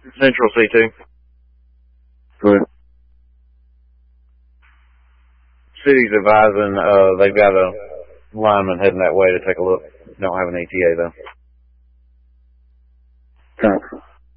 Central C2. Good. City's advising they've got a lineman heading that way to take a look. Don't have an ETA though. Thanks.